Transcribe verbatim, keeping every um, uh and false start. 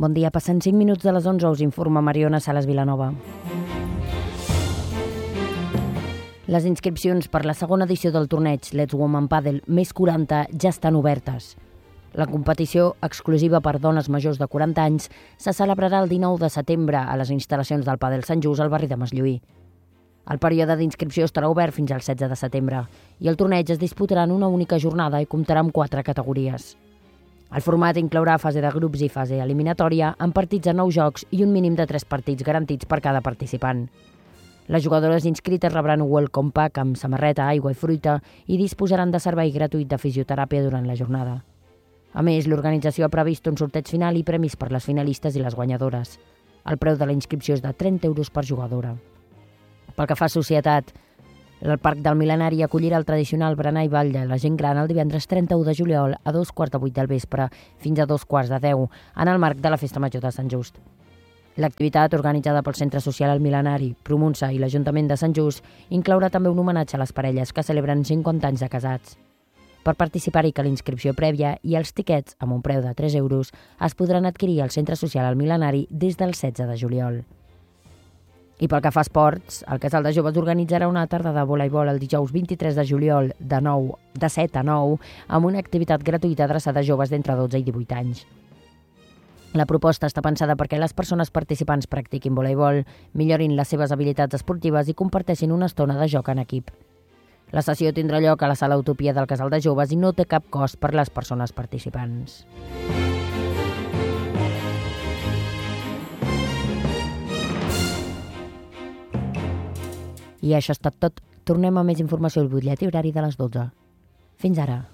Bon dia, passen cinc minuts de les onze, us informa Mariona Sales Vilanova. Les inscripcions per la segona edició del torneig Let's Women Padel més quaranta ja estan obertes. La competició, exclusiva per dones majors de quaranta anys, se celebrarà el dinou de setembre a les instal·lacions del Padel Sant Just al barri de Maslloí. El període d'inscripció estarà obert fins al setze de setembre i el torneig es disputarà en una única jornada i comptarà amb quatre categories. El format inclourà fase de grups i fase eliminatòria amb partits a nou jocs i un mínim de tres partits garantits per cada participant. Les jugadores inscrites rebran un welcome pack amb samarreta, aigua i fruita i disposaran de servei gratuït de fisioteràpia durant la jornada. A més, l'organització ha previst un sorteig final i premis per les finalistes i les guanyadores. El preu de la inscripció és de trenta euros per jugadora. Pel que fa a societat, el Parc del Mil·lenari acollirà el tradicional berenar i ball de la gent gran el divendres trenta-u de juliol a dos quarts de vuit del vespre fins a dos quarts de deu, en el marc de la Festa Major de Sant Just. L'activitat, organitzada pel Centre Social El Mil·lenari, Promunsa i l'Ajuntament de Sant Just, inclourà també un homenatge a les parelles que celebren cinquanta anys de casats. Per participar-hi cal inscripció prèvia i els tiquets, amb un preu de tres euros, es podran adquirir al Centre Social El Mil·lenari des del setze de juliol. I pel que fa a esports, el Casal de Joves organitzarà una tarda de voleibol el dijous vint-i-tres de juliol de, nou, de set a nou amb una activitat gratuïta adreçada a joves d'entre dotze i divuit anys. La proposta està pensada perquè les persones participants practiquin voleibol, millorin les seves habilitats esportives i comparteixin una estona de joc en equip. La sessió tindrà lloc a la sala Utopia del Casal de Joves i no té cap cost per les persones participants. I això ha estat tot. Tornem a més informació al butlletí horari de les dotze. Fins ara.